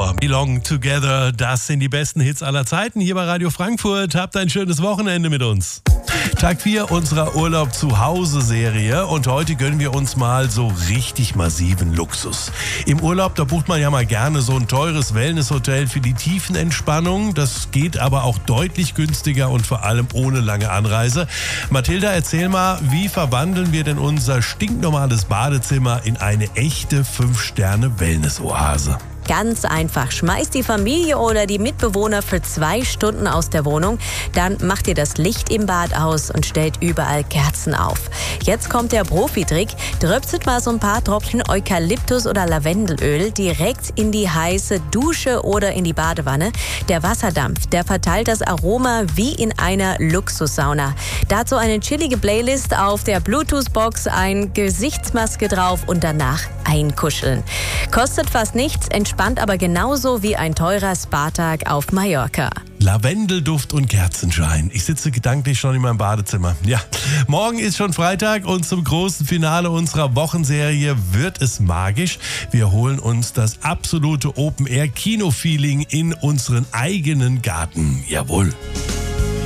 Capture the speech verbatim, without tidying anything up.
Tour. Belong Together, das sind die besten Hits aller Zeiten hier bei Radio Frankfurt. Habt ein schönes Wochenende mit uns. Tag vier unserer Urlaub zu Hause Serie und heute gönnen wir uns mal so richtig massiven Luxus. Im Urlaub, da bucht man ja mal gerne so ein teures Wellnesshotel für die Tiefenentspannung. Das geht aber auch deutlich günstiger und vor allem ohne lange Anreise. Mathilda, erzähl mal, wie verwandeln wir denn unser stinknormales Badezimmer in eine echte fünf Sterne Wellness-Oase? Ganz einfach. Schmeißt die Familie oder die Mitbewohner für zwei Stunden aus der Wohnung, dann macht ihr das Licht im Bad aus und stellt überall Kerzen auf. Jetzt kommt der Profi-Trick. Dröpselt mal so ein paar Tropfen Eukalyptus- oder Lavendelöl direkt in die heiße Dusche oder in die Badewanne. Der Wasserdampf, der verteilt das Aroma wie in einer Luxussauna. Dazu eine chillige Playlist auf der Bluetooth-Box, ein Gesichtsmaske drauf und danach einkuscheln. Kostet fast nichts, entspannt aber genauso wie ein teurer Spa-Tag auf Mallorca. Lavendelduft und Kerzenschein. Ich sitze gedanklich schon in meinem Badezimmer. Ja, morgen ist schon Freitag und zum großen Finale unserer Wochenserie wird es magisch. Wir holen uns das absolute Open-Air-Kino-Feeling in unseren eigenen Garten. Jawohl.